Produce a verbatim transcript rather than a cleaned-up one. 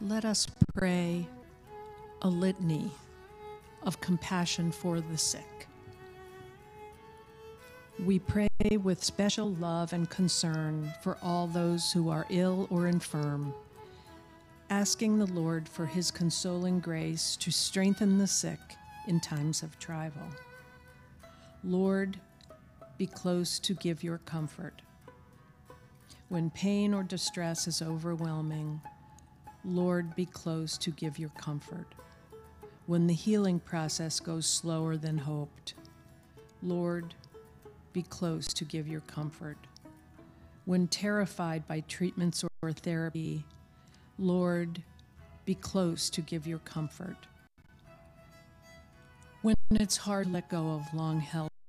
Let us pray a litany of compassion for the sick. We pray with special love and concern for all those who are ill or infirm, asking the Lord for his consoling grace to strengthen the sick in times of trial. Lord, be close to give your comfort. When pain or distress is overwhelming, Lord, be close to give your comfort. When the healing process goes slower than hoped, Lord, be close to give your comfort. When terrified by treatments or therapy, Lord, be close to give your comfort. When it's hard to let go of long-held